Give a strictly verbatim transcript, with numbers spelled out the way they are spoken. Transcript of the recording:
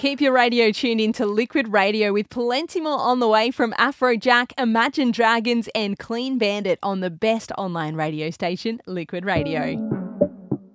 Keep your radio tuned into Liquid Radio with plenty more on the way from Afrojack, Imagine Dragons and Clean Bandit on the best online radio station, Liquid Radio.